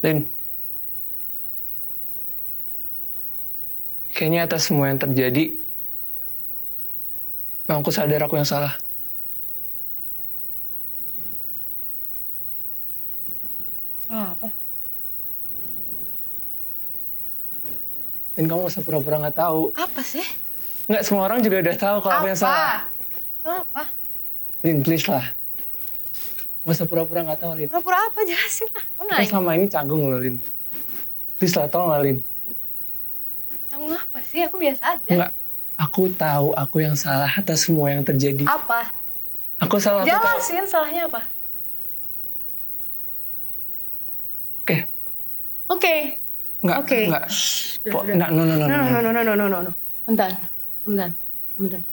Lin, kayaknya atas semua yang terjadi, memang aku sadar aku yang salah. Salah apa? Dan kamu gak usah pura-pura gak tahu. Apa sih? Nggak, semua orang juga udah tahu kalau aku yang salah. Salah apa? Lin, please lah. Gak usah pura-pura gak tahu, Lin. Pura-pura apa? Jelasin lah. Aku Kita nanya. selama ini canggung loh, Lin. Please lah, tau gak, Lin? Canggung apa sih? Aku biasa aja. Enggak, aku tahu aku yang salah atas semua yang terjadi. Apa? Aku salah. Jelasin salahnya apa? Oke. Oke. Enggak, Oke. enggak. Shh, Kok, udah. enggak, no. No. Bentar. Bentar. Bentar.